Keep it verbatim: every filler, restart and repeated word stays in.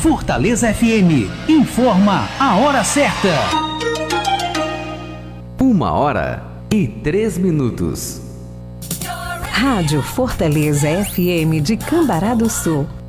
Fortaleza F M informa a hora certa. Uma hora e três minutos. Rádio Fortaleza F M de Cambará do Sul.